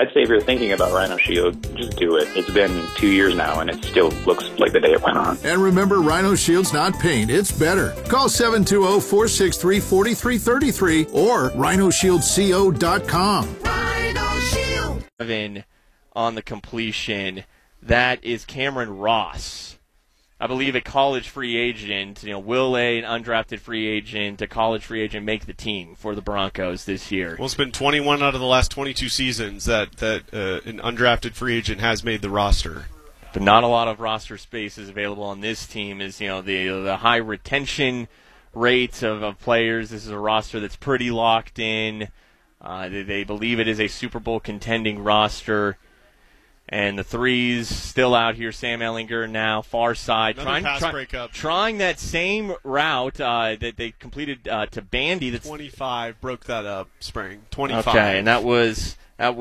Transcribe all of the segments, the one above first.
I'd say if you're thinking about Rhino Shield, just do it. It's been 2 years now, and it still looks like the day it went on. And remember, Rhino Shield's not paint, it's better. Call 720-463-4333 or rhinoshieldco.com. Rhino Shield. On the completion, that is Cameron Ross. I believe a college free agent. Will an undrafted free agent, a college free agent, make the team for the Broncos this year? Well, it's been 21 out of the last 22 seasons that an undrafted free agent has made the roster. But not a lot of roster space is available on this team. Is the high retention rates of players. This is a roster that's pretty locked in. They believe it is a Super Bowl contending roster. And the threes still out here. Sam Ehlinger now far side, trying that same route that they completed to Bandy. That's 25 broke that up. Spring 25. Okay, and that was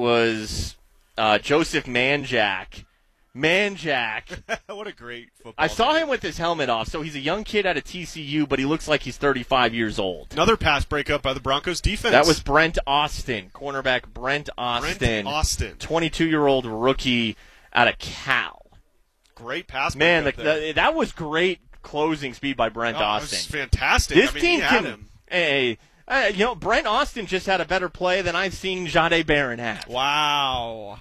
Joseph Manjack. What a great football. I saw him with his helmet off. So he's a young kid out of TCU, but he looks like he's 35 years old. Another pass breakup by the Broncos defense. That was Brent Austin, cornerback Brent Austin. 22-year-old rookie out of Cal. Great pass breakup. Man, that was great closing speed by Brent Austin. It was fantastic. This team can. Brent Austin just had a better play than I've seen Jahdae Barron have. Wow.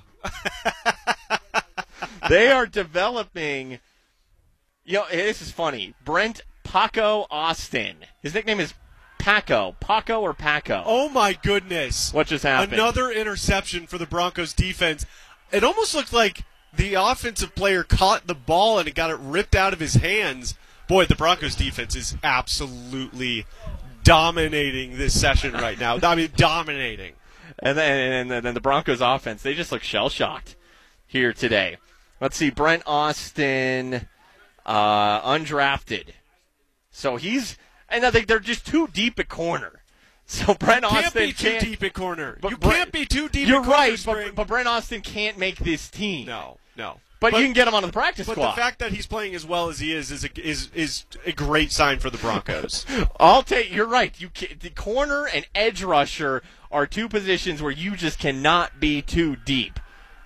They are developing. This is funny. Brent Paco Austin. His nickname is Paco. Paco or Paco? Oh, my goodness. What just happened? Another interception for the Broncos defense. It almost looked like the offensive player caught the ball and it got it ripped out of his hands. Boy, the Broncos defense is absolutely dominating this session right now. I mean, dominating. And then the Broncos offense, they just look shell-shocked here today. Let's see, Brent Austin, undrafted. So and I think they're just too deep at corner. So Brent Austin can't be too deep at corner. You can't be too deep at corner. You're right, but Brent Austin can't make this team. No. But you can get him on the practice squad. But the fact that he's playing as well as he is a great sign for the Broncos. You're right. The corner and edge rusher are two positions where you just cannot be too deep.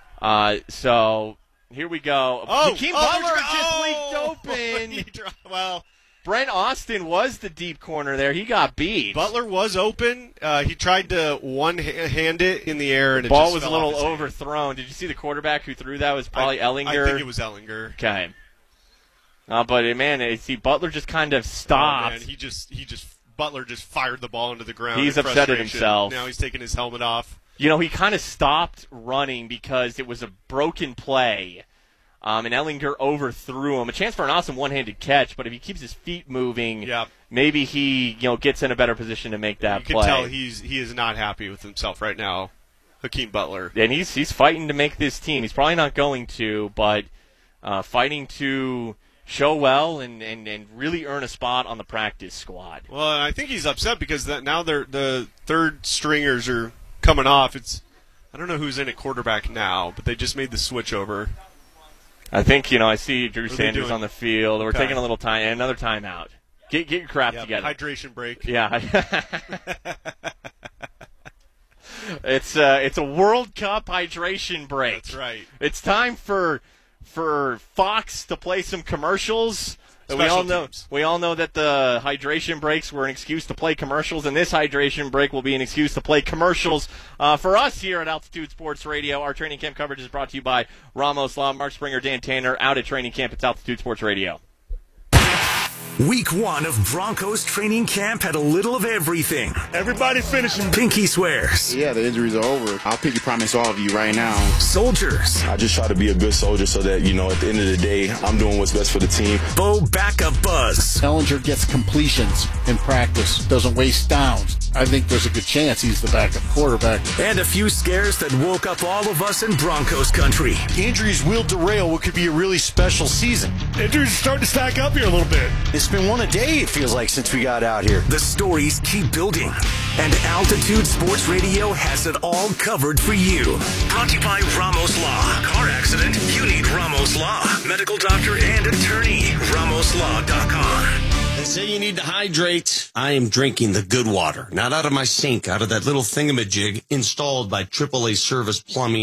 So here we go. Hakeem Butler just leaked open. Brent Austin was the deep corner there. He got beat. Butler was open. He tried to one-hand it in the air, and the ball was a little overthrown. Did you see the quarterback who threw that? It was probably Ehlinger. I think it was Ehlinger. Okay. But man, see, Butler just kind of stopped. Oh, man, Butler just fired the ball into the ground. He's upset at himself. Now he's taking his helmet off. He kind of stopped running because it was a broken play. And Ehlinger overthrew him. A chance for an awesome one-handed catch, but if he keeps his feet moving, maybe he gets in a better position to make that play. You can tell he is not happy with himself right now, Hakeem Butler. And he's fighting to make this team. He's probably not going to, but fighting to show well and really earn a spot on the practice squad. Well, I think he's upset because now the third stringers are coming off. I don't know who's in at quarterback now, but they just made the switch over. I think, I see Drew Sanders on the field. We're taking a little time, another timeout. Get your crap together. Hydration break. Yeah. It's a World Cup hydration break. That's right. It's time for Fox to play some commercials. We all know that the hydration breaks were an excuse to play commercials, and this hydration break will be an excuse to play commercials for us here at Altitude Sports Radio. Our training camp coverage is brought to you by Ramos Law. Mark Springer, Dan Tanner, out at training camp. It's Altitude Sports Radio. Week 1 of Broncos training camp had a little of everything. Everybody finishing. Pinky swears. Yeah, the injuries are over. I'll pinky promise all of you right now. Soldiers. I just try to be a good soldier so that, at the end of the day, I'm doing what's best for the team. Bo backup buzz. Ehlinger gets completions in practice, doesn't waste downs. I think there's a good chance he's the backup quarterback. And a few scares that woke up all of us in Broncos country. Injuries will derail what could be a really special season. Injuries are starting to stack up here a little bit. It's been one a day, it feels like, since we got out here. The stories keep building, and Altitude Sports Radio has it all covered for you. Brought to you by Ramos Law. Car accident? You need Ramos Law. Medical doctor and attorney. RamosLaw.com. They say you need to hydrate. I am drinking the good water, not out of my sink, out of that little thingamajig installed by AAA Service Plumbing.